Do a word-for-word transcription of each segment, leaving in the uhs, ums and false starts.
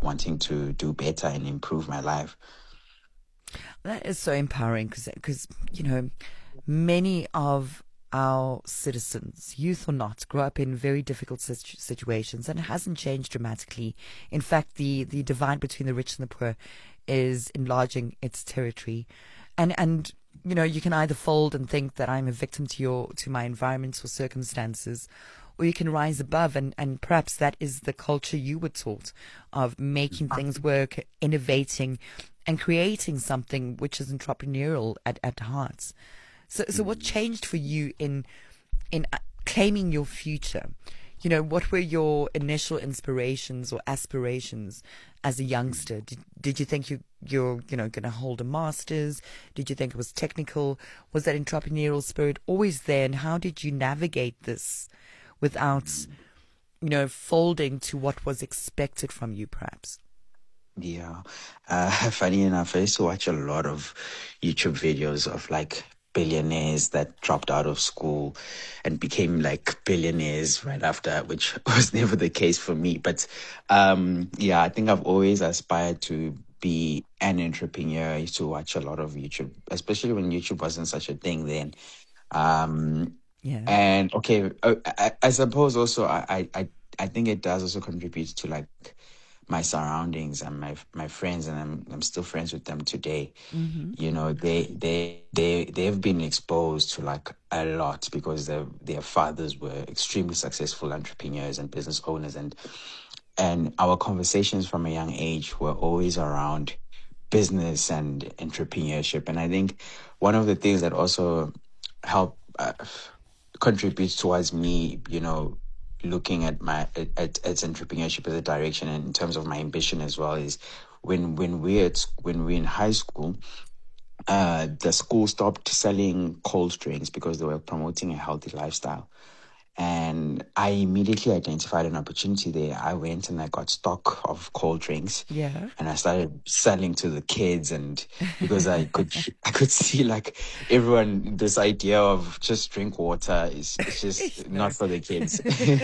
wanting to do better and improve my life. That is so empowering because, you know, many of our citizens, youth or not, grow up in very difficult situ- situations, and it hasn't changed dramatically. In fact, the, the divide between the rich and the poor is enlarging its territory. And, and, you know, you can either fold and think that I'm a victim to your, to my environment or circumstances, or you can rise above, and, and perhaps that is the culture you were taught of making things work, innovating, and creating something which is entrepreneurial at, at heart. So, so what changed for you in in uh, claiming your future? You know, what were your initial inspirations or aspirations as a youngster? Did, did you think you you're you know going to hold a master's? Did you think it was technical? Was that entrepreneurial spirit always there? And how did you navigate this without, you know, folding to what was expected from you, perhaps? Yeah. Uh, funny enough, I used to watch a lot of YouTube videos of like billionaires that dropped out of school and became like billionaires right after, which was never the case for me. But um, yeah, I think I've always aspired to be an entrepreneur. I used to watch a lot of YouTube, especially when YouTube wasn't such a thing then. Um, Yeah. and okay, uh, I, I suppose also I, I, I I think it does also contribute to like my surroundings and my my friends, and I'm I'm still friends with them today. Mm-hmm. You know, they they they they've been exposed to like a lot because their their fathers were extremely successful entrepreneurs and business owners, and and our conversations from a young age were always around business and entrepreneurship. And I think one of the things that also helped uh, contribute towards me, you know, looking at my at, at, at entrepreneurship as a direction and in terms of my ambition as well is when when we're at, when we're in high school, uh, the school stopped selling cold drinks because they were promoting a healthy lifestyle. And I immediately identified an opportunity there. I went and I got stock of cold drinks, Yeah. and I started selling to the kids. And because I could, I could see like everyone, this idea of just drink water is it's just No. not for the kids,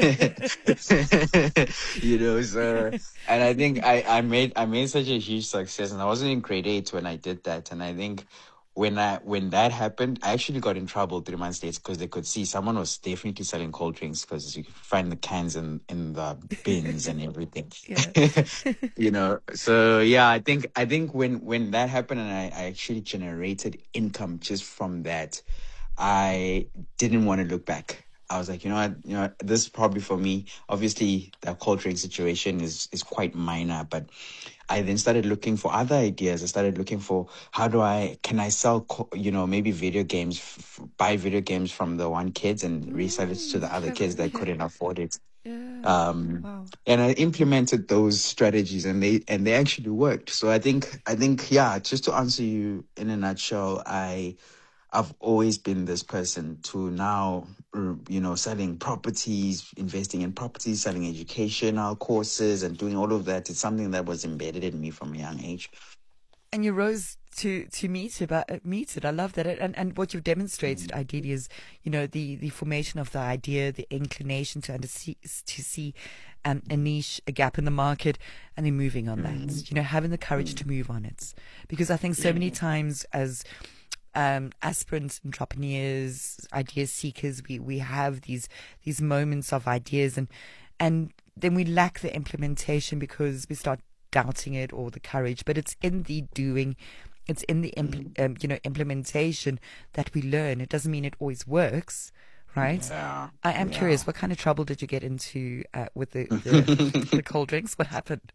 you know. So, and I think I, I made, I made such a huge success, and I wasn't in grade eight when I did that. And I think when I when that happened, I actually got in trouble three months later because they could see someone was definitely selling cold drinks because you could find the cans in in the bins and everything, Yeah. you know. So yeah, I think I think when when that happened and I, I actually generated income just from that, I didn't want to look back. I was like, you know what, you know, this is probably for me. Obviously, the cold drink situation is is quite minor, but I then started looking for other ideas. I started looking for how do I can I sell co- you know maybe video games, f- buy video games from the one kids and resell it to Mm, the other clever. kids that Yeah. couldn't afford it. Yeah. Um, Wow. and I implemented those strategies, and they and they actually worked. So I think I think yeah, just to answer you in a nutshell, I I've always been this person to now, uh, you know, selling properties, investing in properties, selling educational courses, and doing all of that. It's something that was embedded in me from a young age. And you rose to to meet it, uh, meet it. I love that. And and what you've demonstrated, ideally, is, you know, the the formation of the idea, the inclination to under see, to see um, a niche, a gap in the market, and then moving on Mm, that. You know, having the courage mm, to move on it, because I think so many times as um, aspirants, entrepreneurs, idea seekers, we, we have these these moments of ideas, and and then we lack the implementation because we start doubting it or the courage. But it's in the doing, it's in the impl- mm. um, you know implementation that we learn. It doesn't mean it always works, right? Yeah, I am yeah. curious, what kind of trouble did you get into uh, with the, the the cold drinks? What happened?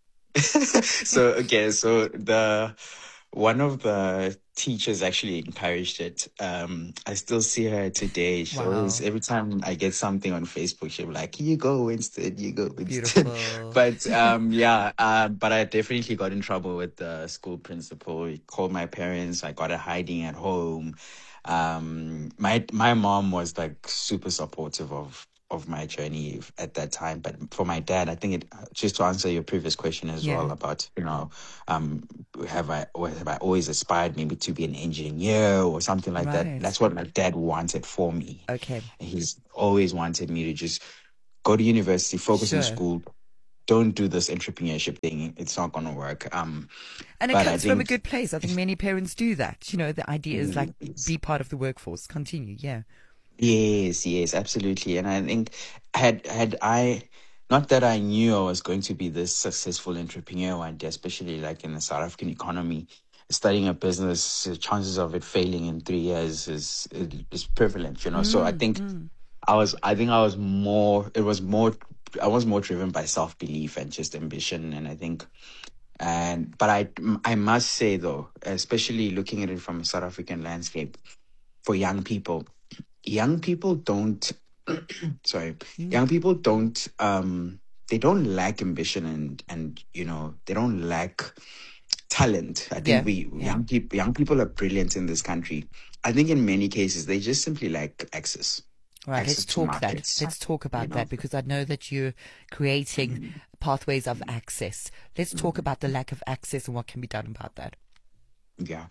So okay, so the one of the teachers actually encouraged it. Um, I still see her today. She always, Wow, every time I get something on Facebook, she'll be like, "You go, Winston, you go, Winston." beautiful. But um, yeah, uh, but I definitely got in trouble with the school principal. He called my parents. I got a hiding at home. Um, my my mom was like super supportive of of my journey at that time. But for my dad, I think it just to answer your previous question as Yeah, well about, you know, um, have I or have I always aspired maybe to be an engineer or something like that? right. That's what my dad wanted for me. Okay, He's always wanted me to just go to university, focus in sure. school, don't do this entrepreneurship thing. It's not going to work. Um, And it but I comes from a think good place. I think many parents do that. You know, the idea is like yes, be part of the workforce. Continue. Yeah. yes, yes, absolutely. And I think had had I not that I knew I was going to be this successful entrepreneur one day, especially like in the South African economy, studying a business, the chances of it failing in three years is is prevalent, you know. So I Mm, think mm. I was I think I was more it was more I was more driven by self belief and just ambition. And I think and but I I must say though, especially looking at it from a South African landscape, for young people, young people don't sorry, Mm. young people don't um they don't lack ambition and and you know, they don't lack talent. I think Yeah. we Yeah. young people young people are brilliant in this country. I think in many cases they just simply lack access, All right, let's access to talk that. markets. Let's talk You about know, that because I know that you're creating Mm, pathways of access. Let's talk mm, about the lack of access and what can be done about that. yeah.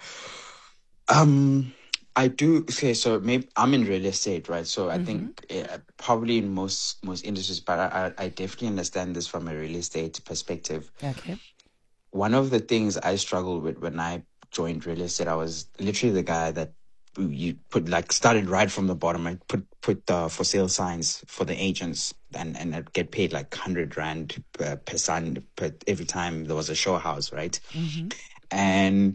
Um, I do. Okay, so maybe I'm in real estate, right? So I Mm-hmm. think uh, probably in most most industries, but I I I definitely understand this from a real estate perspective. Okay. One of the things I struggled with when I joined real estate, I was literally the guy that you put like started right from the bottom. I put put uh, for sale signs for the agents, and and I'd get paid like hundred rand per, per sign per every time there was a show house, right? Mm-hmm. And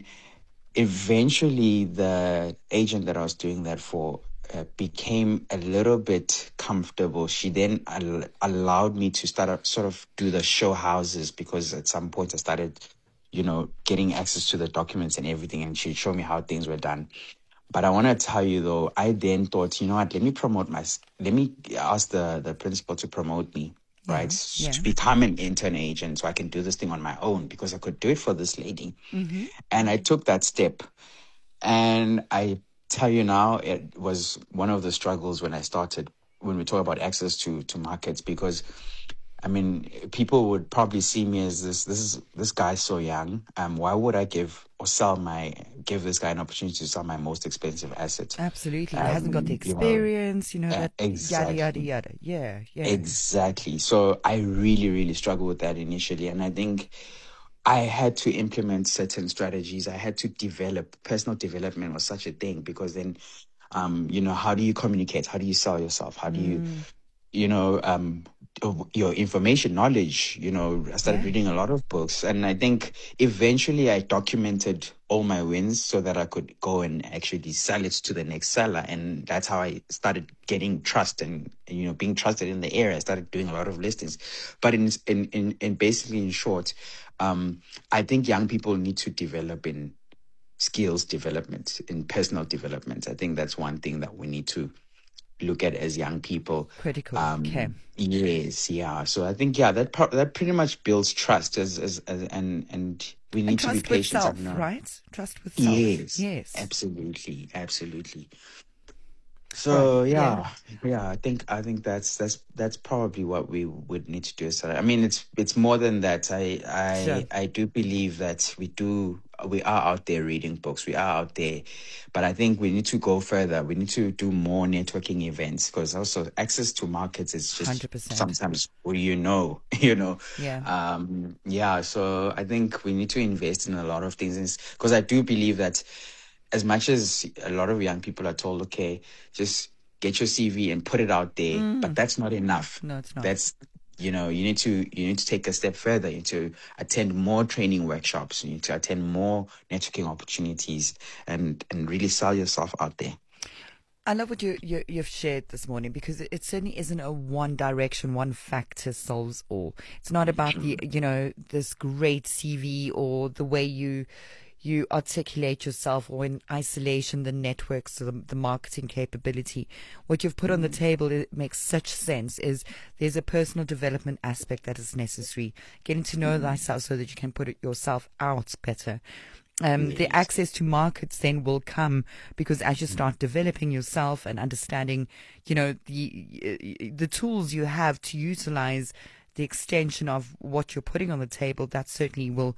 eventually, the agent that I was doing that for uh, became a little bit comfortable. She then al- allowed me to start up, sort of do the show houses, because at some point I started, you know, getting access to the documents and everything, and she'd show me how things were done. But I want to tell you though, I then thought, you know what, let me promote my, let me ask the, the principal to promote me, right? Yeah. Yeah. To become an intern agent so I can do this thing on my own, because I could do it for this lady. Mm-hmm. And I took that step. And I tell you now, it was one of the struggles when I started, when we talk about access to, to markets, because I mean, people would probably see me as this. This is this guy's so young. Um, why would I give or sell my give this guy an opportunity to sell my most expensive asset? Absolutely. He hasn't got the Um, you know, experience, you know, uh, that yada, yada, exactly, yada. Yeah. Yeah. exactly. So I really, really struggled with that initially, and I think I had to implement certain strategies. I had to develop personal development was such a thing, because then, um, you know, how do you communicate? How do you sell yourself? How do you Mm. you know, um, of your information, knowledge. You know, I started Yeah. reading a lot of books, and I think eventually I documented all my wins so that I could go and actually sell it to the next seller, and that's how I started getting trust and, you know, being trusted in the area. I started doing a lot of listings, but in in in, in basically in short, um, I think young people need to develop in skills development, in personal development. I think that's one thing that we need to look at as young people. Critical. Okay. Um, yes, yeah. So I think yeah, that part, that pretty much builds trust as, as as and and we And need to be trust with patient. I self, know. right? Trust with self. Yes, Yes. absolutely, absolutely. Right. So Yeah. yeah, yeah, I think I think that's that's that's probably what we would need to do. So I mean, it's it's more than that. I Sure. I I do believe that we do we are out there reading books. We are out there, but I think we need to go further. We need to do more networking events, because also access to markets is just one hundred percent. sometimes what you know, you know. Yeah. Um, yeah, so I think we need to invest in a lot of things, because I do believe that as much as a lot of young people are told, okay, just get your C V and put it out there, but Mm. that's not enough. No, it's not. That's you know, you need to you need to take a step further. You need to attend more training workshops. You need to attend more networking opportunities, and and really sell yourself out there. I love what you, you you've shared this morning, because it, it certainly isn't a one direction, one factor solves all. It's not about the you know this great C V or the way you you articulate yourself, or in isolation the networks, the, the marketing capability. What you've put on the table, it makes such sense, is there's a personal development aspect that is necessary, getting to know thyself so that you can put it yourself out better. Um, the Yes. access to markets then will come, because as you start developing yourself and understanding, you know, the the tools you have to utilize the extension of what you're putting on the table, that certainly will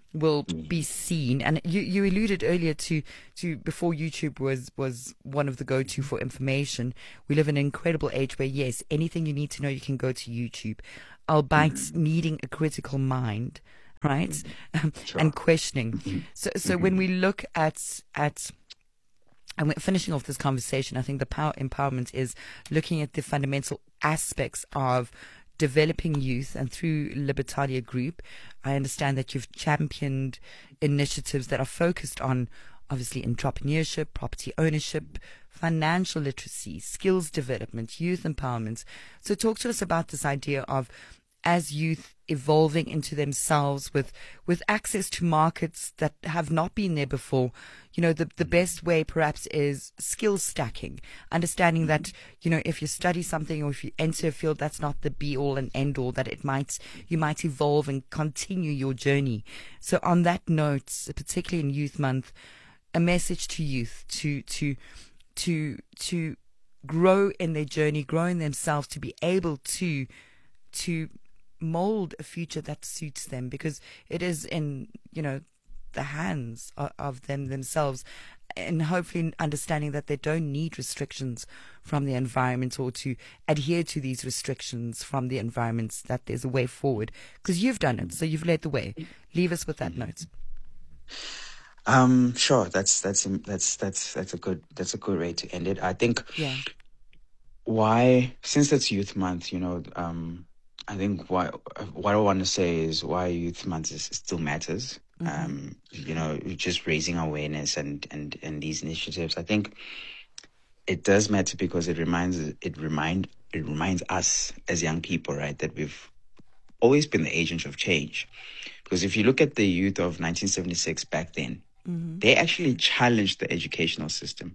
will be seen. And you, you alluded earlier to, to before YouTube was, was one of the go-to for information. We live in an incredible age where, yes, anything you need to know, you can go to YouTube, albeit needing a critical mind, right? Um, Sure. and questioning. So, so when we look at, at, and we're finishing off this conversation, I think the power empowerment is looking at the fundamental aspects of developing youth. And through Libertalia Group, I understand that you've championed initiatives that are focused on, obviously, entrepreneurship, property ownership, financial literacy, skills development, youth empowerment. So talk to us about this idea of, as youth evolving into themselves with with access to markets that have not been there before, you know, the, the best way perhaps is skill stacking, understanding that, you know, if you study something or if you enter a field, that's not the be all and end all, that it might, you might evolve and continue your journey. So on that note, particularly in Youth Month, a message to youth to, to, to, to grow in their journey, grow in themselves, to be able to, to mold a future that suits them, because it is in, you know, the hands of, of them themselves, and hopefully understanding that they don't need restrictions from the environment or to adhere to these restrictions from the environments, that there's a way forward, because you've done it, so you've led the way. Leave us with that note. Um, sure. That's that's that's that's that's a good that's a good way to end it. I think. Yeah. Why, since it's Youth Month, you know, um, I think why, what I want to say is why Youth Month is, still matters. Mm-hmm. Um, you know, just raising awareness and, and, and these initiatives. I think it does matter because it reminds it remind it reminds us as young people, right, that we've always been the agents of change. Because if you look at the youth of nineteen seventy-six back then, mm-hmm. they actually challenged the educational system.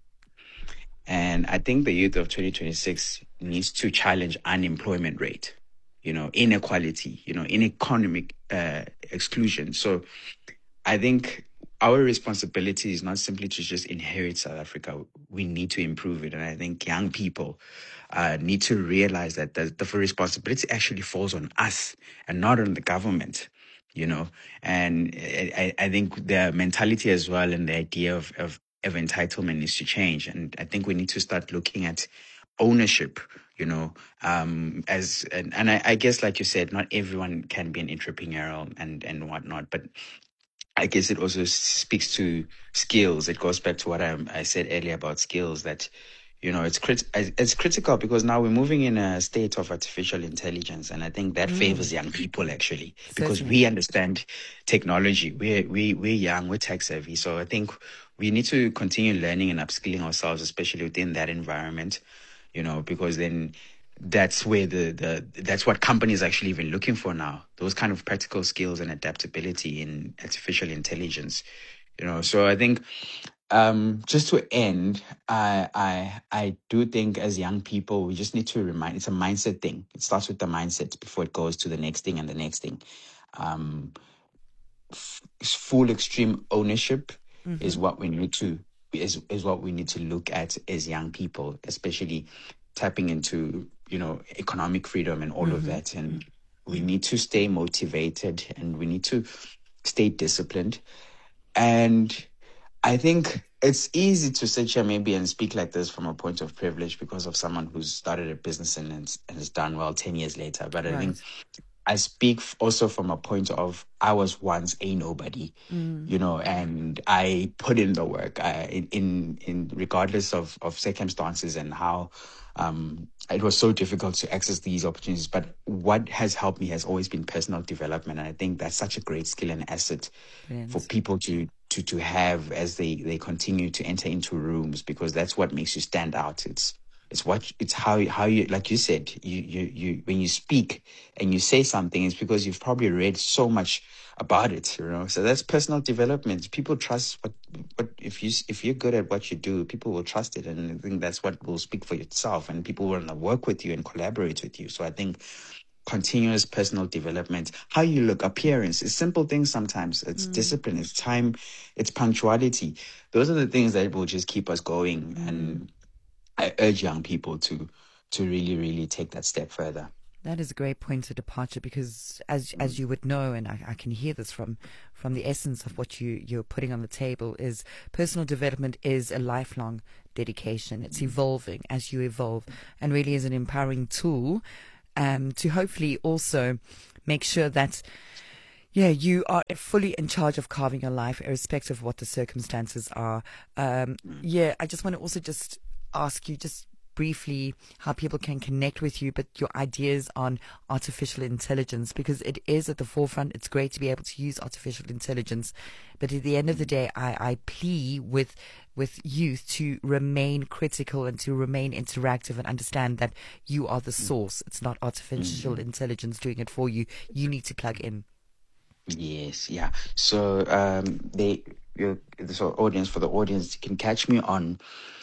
And I think the youth of twenty twenty-six needs to challenge unemployment rate, you know, inequality, you know, in economic uh, exclusion. So I think our responsibility is not simply to just inherit South Africa. We need to improve it. And I think young people uh, need to realize that the, the responsibility actually falls on us and not on the government. You know, and I, I think the mentality as well and the idea of, of, of entitlement needs to change. And I think we need to start looking at ownership, you know, um, as, and, and I, I guess, like you said, not everyone can be an entrepreneurial and, and whatnot, but I guess it also speaks to skills. It goes back to what I, I said earlier about skills, that, you know, it's crit- it's critical because now we're moving in a state of artificial intelligence. And I think that mm. favors young people, actually, because Certainly. we understand technology. We're, we, we're young, we're tech savvy. So I think we need to continue learning and upskilling ourselves, especially within that environment, you know, because then that's where the, the that's what companies are actually even looking for now, those kind of practical skills and adaptability in artificial intelligence, you know. So I think um just to end, I I I do think as young people we just need to remind, it's a mindset thing. It starts with the mindset before it goes to the next thing and the next thing. Um f- full extreme ownership mm-hmm. is what we need to is is what we need to look at as young people, especially tapping into, you know, economic freedom and all mm-hmm. of that. And we need to stay motivated and we need to stay disciplined. And I think it's easy to sit here maybe and speak like this from a point of privilege because of someone who's started a business and, and has done well ten years later. But right. I think I speak also from a point of I was once a nobody, mm. you know, and I put in the work I, in, in, in regardless of, of circumstances and how um, it was so difficult to access these opportunities. But what has helped me has always been personal development. And I think that's such a great skill and asset Brilliant. for people to, to, to have as they, they continue to enter into rooms, because that's what makes you stand out. It's It's what it's how how you, like you said, you, you you when you speak and you say something, it's because you've probably read so much about it, you know. So that's personal development. People trust what what if you if you're good at what you do, people will trust it, and I think that's what will speak for itself, and people will want to work with you and collaborate with you. So I think continuous personal development, how you look, appearance, it's simple things sometimes. It's mm. discipline, it's time, it's punctuality. Those are the things that will just keep us going. Mm. And I urge young people to to really, really take that step further. That is a great point of departure because, as as you would know, and I, I can hear this from from the essence of what you you're putting on the table, is personal development is a lifelong dedication. It's evolving as you evolve, and really is an empowering tool um, to hopefully also make sure that, yeah, you are fully in charge of carving your life, irrespective of what the circumstances are. Um, yeah, I just want to also just ask you just briefly how people can connect with you, but your ideas on artificial intelligence, because it is at the forefront. It's great to be able to use artificial intelligence, but at the end of the day, I, I plea with with youth to remain critical and to remain interactive and understand that you are the source. It's not artificial intelligence doing it for you. You need to plug in. Yes, yeah. So um, they, you, so audience for the audience, you can catch me on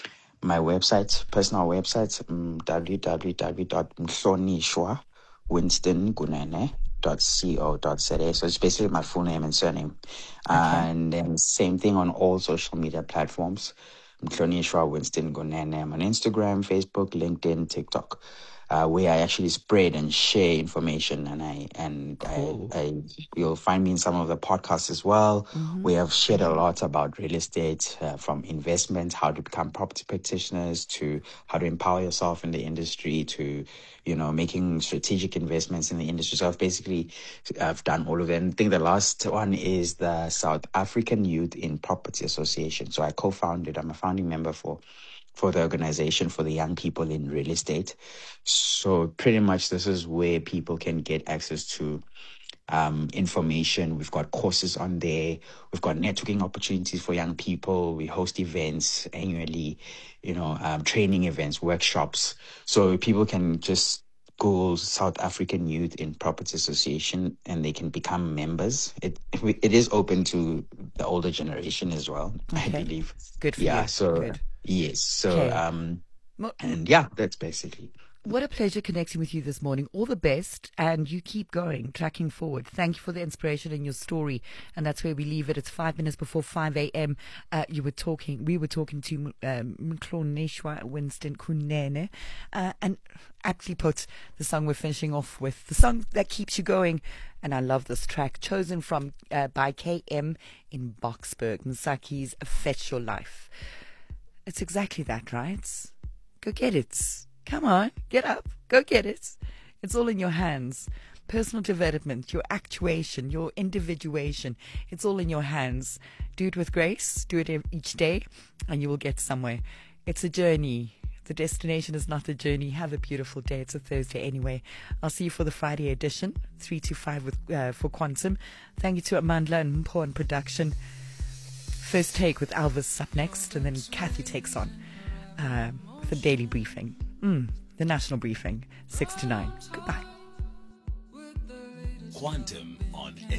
my website, personal website, um, w w w dot mhlonishwa winston gunene dot co dot za. So it's basically my full name and surname. Okay. And then same thing on all social media platforms. Mhlonishwa Winston Gunene. I'm on Instagram, Facebook, LinkedIn, TikTok. Uh, where I actually spread and share information, and I and Cool. I, I you'll find me in some of the podcasts as well. Mm-hmm. We have shared a lot about real estate, uh, from investment, how to become property practitioners, to how to empower yourself in the industry, to you know making strategic investments in the industry. So I've basically I've done all of it. And I think the last one is the South African Youth in Property Association. So I co-founded. I'm a founding member for. for the organization for the young people in real estate. So pretty much this is where people can get access to um, information. We've got courses on there. We've got networking opportunities for young people. We host events annually, you know, um, training events, workshops. So people can just Google South African Youth in Property Association and they can become members. It it is open to the older generation as well, Okay. I believe. Good for yeah, you. so Good. yes. So Okay. um Well, and yeah, that's basically. what a pleasure connecting with you this morning. All the best, and you keep going, tracking forward. Thank you for the inspiration in your story, and that's where we leave it. It's five minutes before five a.m. Uh, you were talking, we were talking to um, Mhlonishwa Winston Gunene, uh, and aptly put, the song we're finishing off with, the song that keeps you going. And I love this track, chosen from uh, by K M in Boksburg, Msaki's Fetch Your Life. It's exactly that, right? Go get it. Come on, get up, go get it. It's all in your hands. Personal development, your actuation, your individuation, it's all in your hands. Do it with grace, do it each day, and you will get somewhere. It's a journey. The destination is not the journey. Have a beautiful day. It's a Thursday anyway. I'll see you for the Friday edition, three to five with uh, for Quantum. Thank you to Amandla and Mpo on production. First Take with Elvis up next, and then Kathy takes on uh, the daily briefing. Mm, the national briefing, six to nine. Goodbye. Quantum on